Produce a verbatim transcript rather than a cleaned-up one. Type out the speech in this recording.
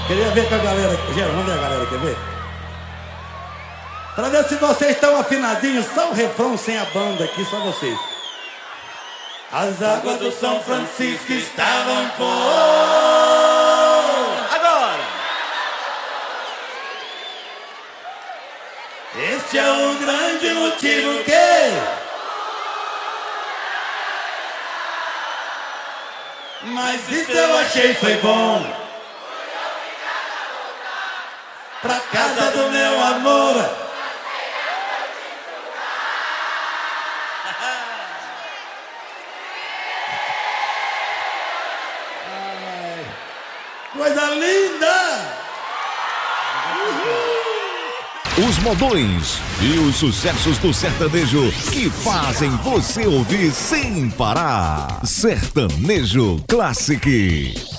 Queria ver com a galera aqui. Gera, vamos ver a galera, quer ver? Pra ver se vocês estão afinadinhos, só o refrão sem a banda aqui, só vocês. As águas do São Francisco estavam por... Agora! Esse é o grande motivo que... Mas isso eu achei foi bom. Pra casa do meu amor. Ai, coisa linda! Os modões e os sucessos do sertanejo que fazem você ouvir sem parar. Sertanejo Classic.